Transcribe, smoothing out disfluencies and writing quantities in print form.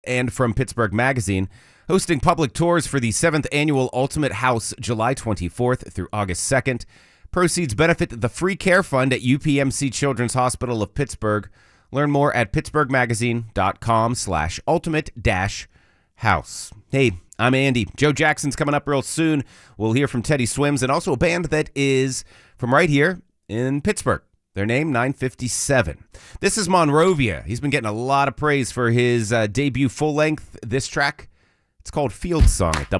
and from Pittsburgh Magazine, hosting public tours for the 7th Annual Ultimate House July 24th through August 2nd. Proceeds benefit the Free Care Fund at UPMC Children's Hospital of Pittsburgh. Learn more at pittsburghmagazine.com/ultimate-house. Hey, I'm Andy. Joe Jackson's coming up real soon. We'll hear from Teddy Swims and also a band that is from right here in Pittsburgh. Their name, 957. This is Monrovia. He's been getting a lot of praise for his debut full-length. This track, it's called Field Song at